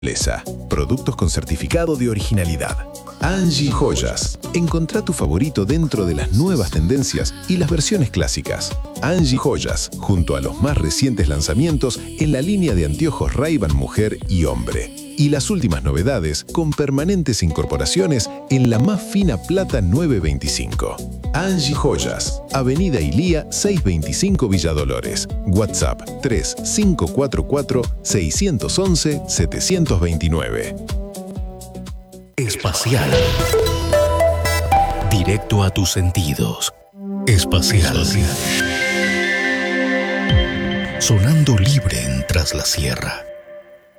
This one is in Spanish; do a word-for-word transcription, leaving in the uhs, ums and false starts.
Productos con certificado de originalidad. Angie Joyas. Encontrá tu favorito dentro de las nuevas tendencias y las versiones clásicas. Angie Joyas, junto a los más recientes lanzamientos en la línea de anteojos Ray-Ban Mujer y Hombre. Y las últimas novedades con permanentes incorporaciones en la más fina plata novecientos veinticinco. Angie Joyas, Avenida Ilía seiscientos veinticinco Villa Dolores. WhatsApp tres cinco cuatro cuatro, seis uno uno, siete dos nueve. Espacial. Directo a tus sentidos. Espacial. Espacial. Sonando libre en Tras la Sierra.